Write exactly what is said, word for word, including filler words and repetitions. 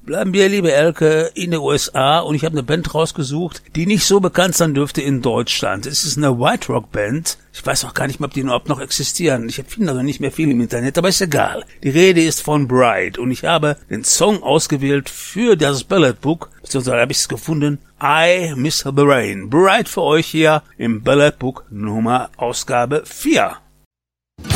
Bleiben wir, liebe Elke, in den U S A und ich habe eine Band rausgesucht, die nicht so bekannt sein dürfte in Deutschland. Es ist eine White Rock Band. Ich weiß auch gar nicht mehr, ob die überhaupt noch existieren. Ich finde also nicht mehr viel im Internet, aber ist egal. Die Rede ist von Bride und ich habe den Song ausgewählt für das Ballad Book, beziehungsweise habe ich es gefunden, I Miss the Rain. Bride für euch hier im Ballad Book Nummer Ausgabe vier.